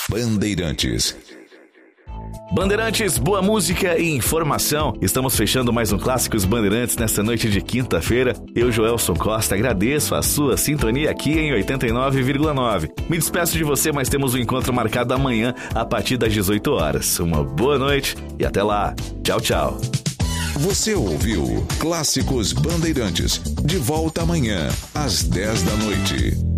Bandeirantes. Bandeirantes, boa música e informação. Estamos fechando mais um Clássicos Bandeirantes nesta noite de quinta-feira. Eu, Joelson Costa, agradeço a sua sintonia aqui em 89,9. Me despeço de você, mas temos um encontro marcado amanhã a partir das 18 horas. Uma boa noite e até lá. Tchau, tchau. Você ouviu Clássicos Bandeirantes. De volta amanhã, às 10 da noite.